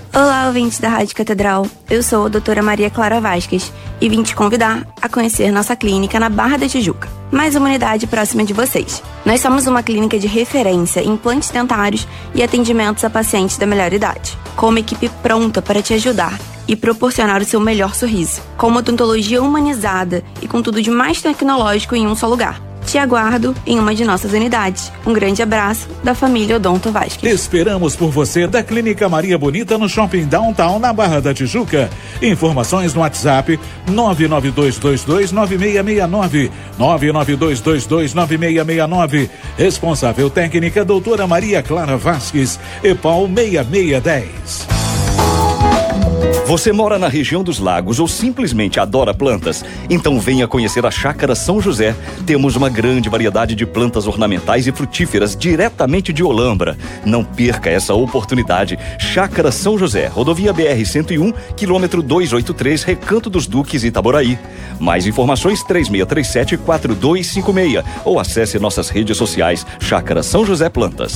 Olá, ouvintes da Rádio Catedral. Eu sou a doutora Maria Clara Vasquez e vim te convidar a conhecer nossa clínica na Barra da Tijuca, mais uma unidade próxima de vocês. Nós somos uma clínica de referência em implantes dentários e atendimentos a pacientes da melhor idade, com uma equipe pronta para te ajudar e proporcionar o seu melhor sorriso, com uma odontologia humanizada e com tudo de mais tecnológico em um só lugar. Te aguardo em uma de nossas unidades. Um grande abraço da família Odonto Vasquez. Esperamos por você da Clínica Maria Bonita no Shopping Downtown, na Barra da Tijuca. Informações no WhatsApp 992229669. 992229669. Responsável técnica doutora Maria Clara Vasquez, EPAL 6610. Você mora na região dos lagos ou simplesmente adora plantas? Então venha conhecer a Chácara São José. Temos uma grande variedade de plantas ornamentais e frutíferas diretamente de Olambra. Não perca essa oportunidade. Chácara São José, rodovia BR-101, quilômetro 283, Recanto dos Duques, Itaboraí. Mais informações 3637-4256 ou acesse nossas redes sociais Chácara São José Plantas.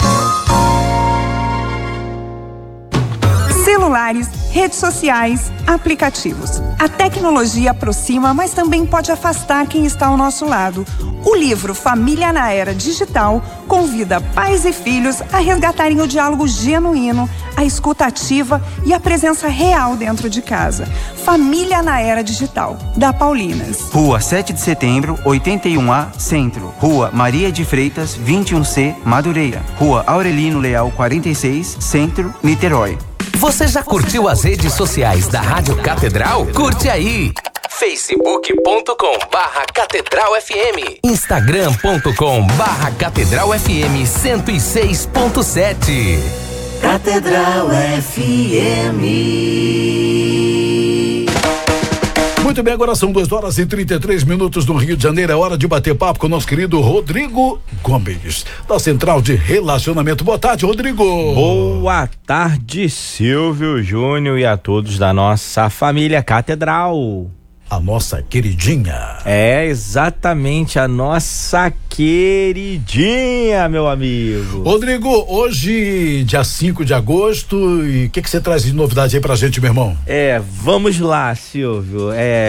Celulares, redes sociais, aplicativos. A tecnologia aproxima, mas também pode afastar quem está ao nosso lado. O livro Família na Era Digital convida pais e filhos a resgatarem o diálogo genuíno, a escuta ativa e a presença real dentro de casa. Família na Era Digital, da Paulinas. Rua 7 de Setembro, 81A, Centro. Rua Maria de Freitas, 21C, Madureira. Rua Aurelino Leal, 46, Centro, Niterói. Você já curtiu as redes sociais da Rádio Catedral? Curte aí! facebook.com/Catedral FM, instagram.com/Catedral FM 106.7. Catedral FM. Muito bem, agora são 2h33 no Rio de Janeiro. É hora de bater papo com o nosso querido Rodrigo Gomes, da Central de Relacionamento. Boa tarde, Rodrigo. Boa tarde, Silvio Júnior, e a todos da nossa família Catedral. A nossa queridinha. É, exatamente, a nossa queridinha, meu amigo. Rodrigo, hoje, dia 5 de agosto, e o que você traz de novidade aí pra gente, meu irmão? Vamos lá, Silvio.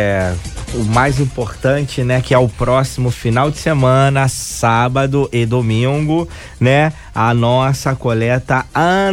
O mais importante, né, que é o próximo final de semana, sábado e domingo, né, a nossa coleta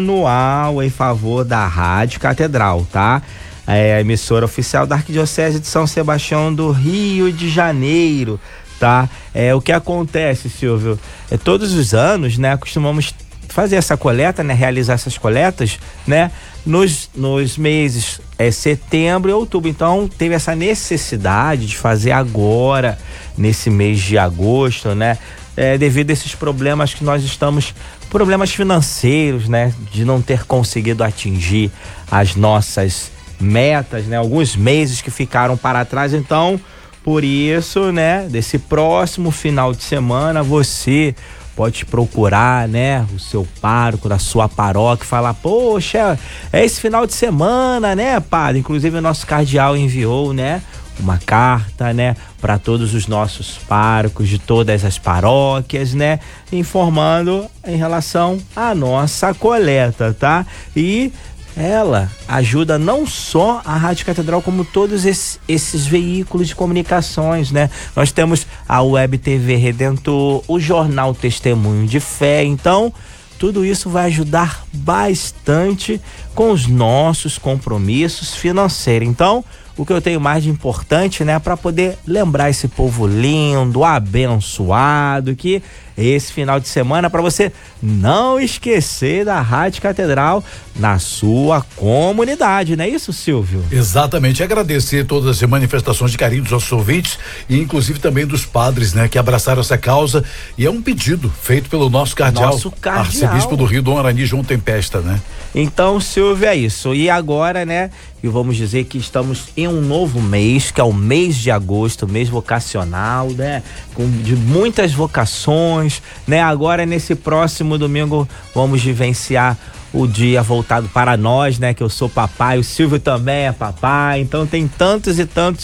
anual em favor da Rádio Catedral, tá? É a emissora oficial da Arquidiocese de São Sebastião do Rio de Janeiro, tá? O que acontece, Silvio? Todos os anos, né, costumamos fazer essa coleta, né, realizar essas coletas, né, nos meses setembro e outubro. Então, teve essa necessidade de fazer agora, nesse mês de agosto, né, devido a esses problemas que nós estamos, problemas financeiros, né, de não ter conseguido atingir as nossas metas, né? Alguns meses que ficaram para trás. Então, por isso, né, desse próximo final de semana, você pode procurar, né, o seu pároco da sua paróquia e falar: poxa, é esse final de semana, né, padre? Inclusive o nosso cardeal enviou, né, uma carta, né, para todos os nossos párocos de todas as paróquias, né, informando em relação à nossa coleta, tá? E ela ajuda não só a Rádio Catedral, como todos esses veículos de comunicações, né? Nós temos a Web TV Redentor, o Jornal Testemunho de Fé. Então, tudo isso vai ajudar bastante com os nossos compromissos financeiros. Então, o que eu tenho mais de importante, né, para poder lembrar esse povo lindo, abençoado, que esse final de semana, para você não esquecer da Rádio Catedral na sua comunidade, não é isso, Silvio? Exatamente, agradecer todas as manifestações de carinho dos nossos ouvintes e inclusive também dos padres, né, que abraçaram essa causa, e é um pedido feito pelo nosso cardeal, arcebispo do Rio, Dom Arani João Tempesta, né? Então, Silvio, é isso. E agora, né, e vamos dizer que estamos em um novo mês, que é o mês de agosto, mês vocacional, né, de muitas vocações, né? Agora, nesse próximo domingo, vamos vivenciar o dia voltado para nós, né, que eu sou papai, o Silvio também é papai, então tem tantos e tantos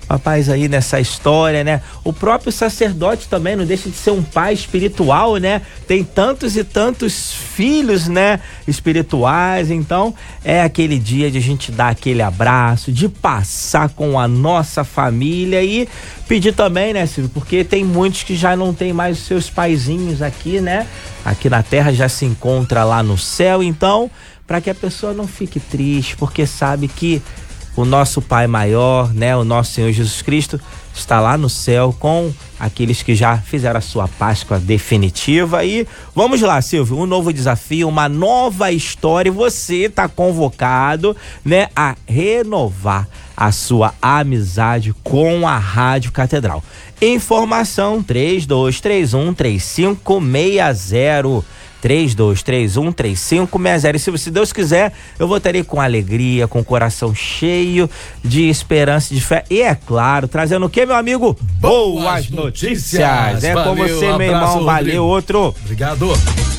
papais aí nessa história, né? O próprio sacerdote também não deixa de ser um pai espiritual, né? Tem tantos e tantos filhos, né? Espirituais, então é aquele dia de a gente dar aquele abraço, de passar com a nossa família e pedir também, né, Silvio? Porque tem muitos que já não tem mais os seus paizinhos aqui, né? Aqui na terra, já se encontra lá no céu, então, para que a pessoa não fique triste, porque sabe que o nosso Pai maior, né, o nosso Senhor Jesus Cristo, está lá no céu com aqueles que já fizeram a sua Páscoa definitiva. E vamos lá, Silvio, um novo desafio, uma nova história. Você está convocado, né, a renovar a sua amizade com a Rádio Catedral. Informação 3231-3560. 3231-3560. E se Deus quiser, eu voltarei com alegria, com o coração cheio de esperança, de fé. E é claro, trazendo o que, meu amigo? Boas notícias. É com você, meu irmão. Valeu, outro. Obrigado.